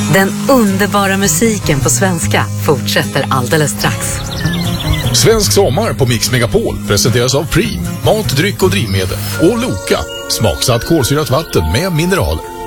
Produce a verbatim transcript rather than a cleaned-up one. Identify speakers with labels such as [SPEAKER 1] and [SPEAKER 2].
[SPEAKER 1] Den underbara musiken på svenska fortsätter alldeles strax.
[SPEAKER 2] Svensk sommar på Mix Megapol presenteras av Preem, mat, dryck och drivmedel. Och Loka, smaksatt kolsyrat vatten med mineraler.